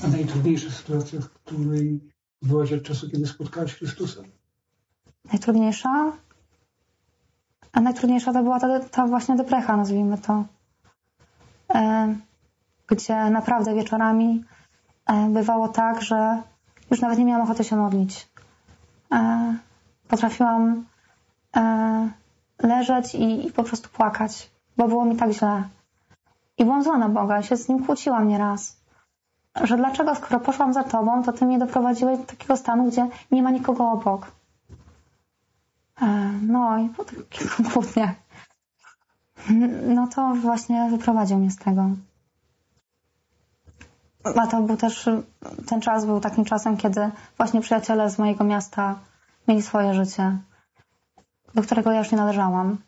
A najtrudniejsza sytuacja, w której byłaś od czasu, kiedy spotkałaś Chrystusa? Najtrudniejsza? A najtrudniejsza to była ta właśnie deprecha, nazwijmy to. Gdzie naprawdę wieczorami bywało tak, że już nawet nie miałam ochoty się modlić. Potrafiłam leżeć i po prostu płakać, bo było mi tak źle. I byłam zła na Boga, się z Nim kłóciłam nieraz. Że dlaczego, skoro poszłam za Tobą, to Ty mnie doprowadziłeś do takiego stanu, gdzie nie ma nikogo obok. No i po kilku kłótniach, no to właśnie wyprowadził mnie z tego. A to był też, ten czas był takim czasem, kiedy właśnie przyjaciele z mojego miasta mieli swoje życie, do którego ja już nie należałam.